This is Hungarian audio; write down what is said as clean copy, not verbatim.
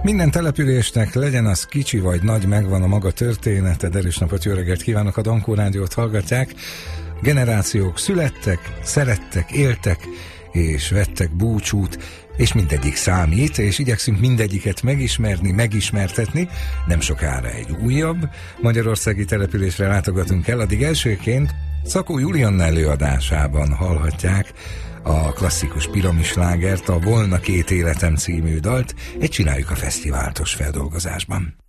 Minden településnek, legyen az kicsi vagy nagy, megvan a maga története. Erős napot, jó reggelt kívánok, a Dankó Rádiót hallgatják. Generációk születtek, szerettek, éltek, és vettek búcsút, és mindegyik számít, és igyekszünk mindegyiket megismerni, megismertetni. Nem sokára egy újabb magyarországi településre látogatunk el, addig elsőként Szakó Julianna előadásában hallhatják a klasszikus piramislágert, a Volna két életem című dalt, egy Csináljuk a fesztiváltos feldolgozásban.